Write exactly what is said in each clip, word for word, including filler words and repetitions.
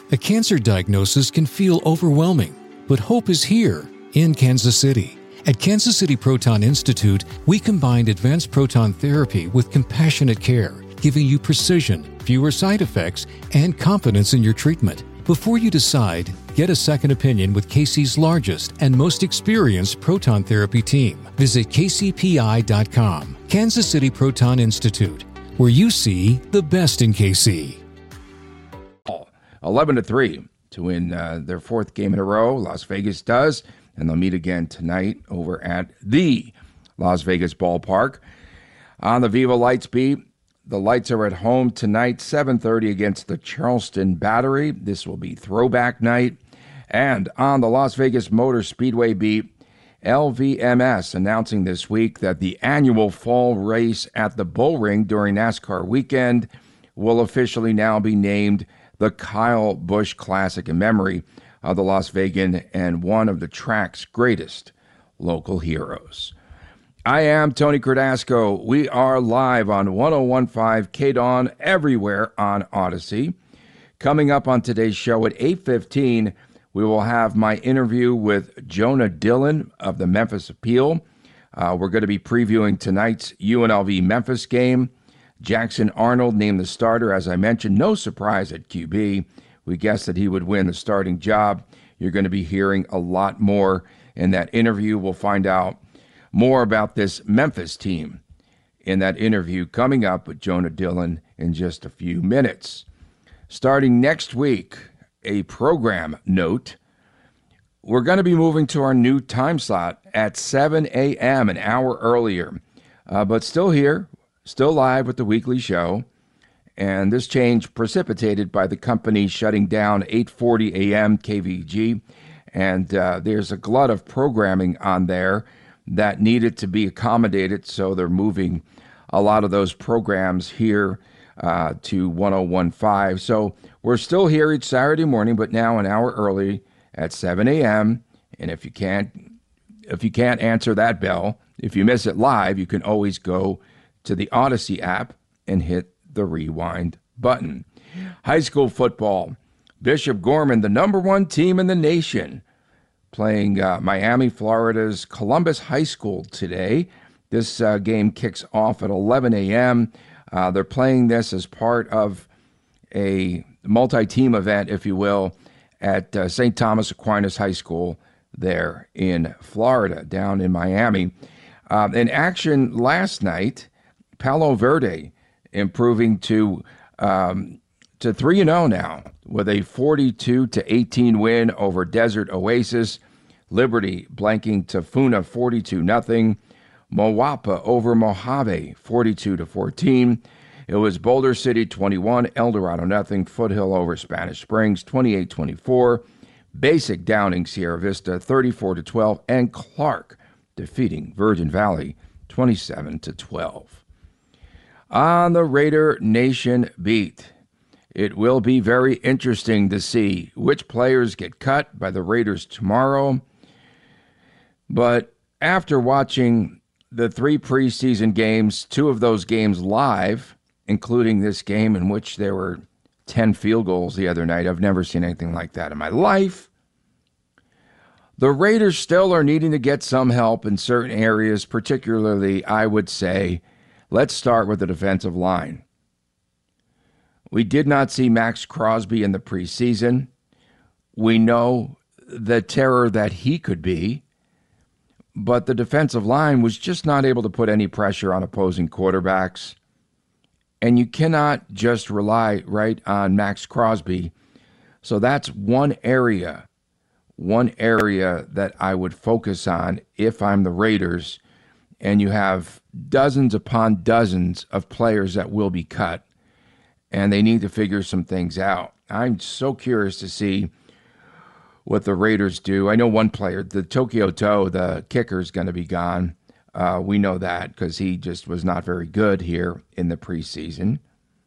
A cancer diagnosis can feel overwhelming, but hope is here in Kansas City. At Kansas City Proton Institute, we combined advanced proton therapy with compassionate care, giving you precision, fewer side effects, and confidence in your treatment. Before you decide, get a second opinion with K C's largest and most experienced proton therapy team. Visit K C P I dot com. Kansas City Proton Institute, where you see the best in K C. eleven to three to win uh, their fourth game in a row. Las Vegas does, and they'll meet again tonight over at the Las Vegas Ballpark. On the Viva Lights beat, the Lights are at home tonight, seven thirty against the Charleston Battery. This will be throwback night. And on the Las Vegas Motor Speedway beat, L V M S announcing this week that the annual fall race at the Bull Ring during NASCAR weekend will officially now be named the Kyle Busch Classic, in memory of the Las Vegan and one of the track's greatest local heroes. I am Tony Cardasco. We are live on one oh one point five K D O N everywhere on Odyssey. Coming up on today's show at eight fifteen, we will have my interview with Jonah Dillon of the Memphis Appeal. Uh, we're going to be previewing tonight's U N L V Memphis game. Jackson Arnold named the starter, as I mentioned. No surprise at Q B. We guessed that he would win the starting job. You're going to be hearing a lot more in that interview. We'll find out more about this Memphis team in that interview coming up with Jonah Dillon in just a few minutes. Starting next week, a program note. We're going to be moving to our new time slot at seven a.m., an hour earlier, uh, but still here, still live with the weekly show. And this change precipitated by the company shutting down eight forty a.m. K V G. And uh, there's a glut of programming on there that needed to be accommodated, so they're moving a lot of those programs here uh, to one oh one point five. So we're still here each Saturday morning, but now an hour early at seven a.m. And if you can't, if you can't answer that bell, if you miss it live, you can always go to the Odyssey app and hit the rewind button. High school football. Bishop Gorman, the number one team in the nation, playing uh, Miami, Florida's Columbus High School today. This uh, game kicks off at eleven a.m. Uh, they're playing this as part of a multi-team event, if you will, at uh, Saint Thomas Aquinas High School there in Florida, down in Miami. Uh, in action last night, Palo Verde improving to um, to three and oh now with a forty-two to eighteen win over Desert Oasis. Liberty blanking Tafuna forty-two nothing. Moapa over Mojave forty-two to fourteen. It was Boulder City twenty-one, El Dorado nothing. Foothill over Spanish Springs twenty-eight twenty-four. Basic downing Sierra Vista thirty-four to twelve, and Clark defeating Virgin Valley twenty-seven to twelve. On the Raider Nation beat, it will be very interesting to see which players get cut by the Raiders tomorrow. But after watching the three preseason games, two of those games live, including this game in which there were ten field goals the other night, I've never seen anything like that in my life. The Raiders still are needing to get some help in certain areas, particularly, I would say, let's start with the defensive line. We did not see Max Crosby in the preseason. We know the terror that he could be, but the defensive line was just not able to put any pressure on opposing quarterbacks. And you cannot just rely right on Max Crosby. So that's one area, one area that I would focus on if I'm the Raiders. And you have dozens upon dozens of players that will be cut, and they need to figure some things out. I'm so curious to see what the Raiders do. I know one player, the Tokyo Toe, the kicker, is going to be gone. Uh, we know that because he just was not very good here in the preseason.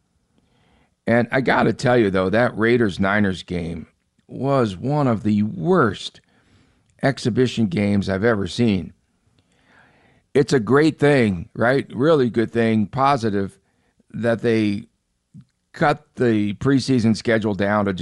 And I got to tell you, though, that Raiders-Niners game was one of the worst exhibition games I've ever seen. It's a great thing, right? Really good thing, positive, that they cut the preseason schedule down to